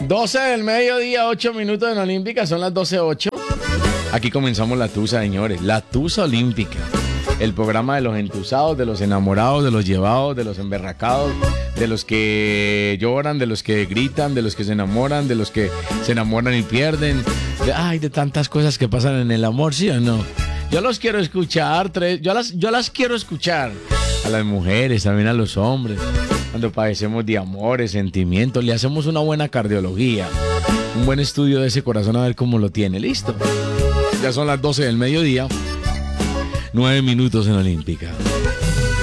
12 del mediodía, 8 minutos en Olímpica, son las 12:08. Aquí comenzamos la Tusa, señores, la Tusa Olímpica. El programa de los entusados, de los enamorados, de los llevados, de los emberracados, de los que lloran, de los que gritan, de los que se enamoran, de los que se enamoran y pierden. De tantas cosas que pasan en el amor, ¿sí o no? Yo los quiero escuchar, yo las quiero escuchar. A las mujeres, también a los hombres. Cuando padecemos de amores, sentimientos, le hacemos una buena cardiología. Un buen estudio de ese corazón a ver cómo lo tiene. ¿Listo? Ya son las 12 del mediodía. 9 minutos en Olímpica.